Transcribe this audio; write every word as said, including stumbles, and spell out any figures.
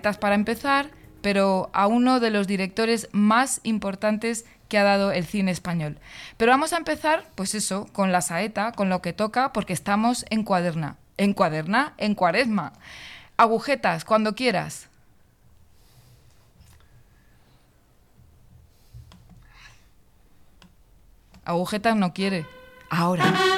agujetas para empezar, pero a uno de los directores más importantes que ha dado el cine español. Pero vamos a empezar, pues eso, con la saeta, con lo que toca, porque estamos en cuaderna. ¿En cuaderna? En cuaresma. Agujetas, cuando quieras. Agujetas no quiere. Ahora.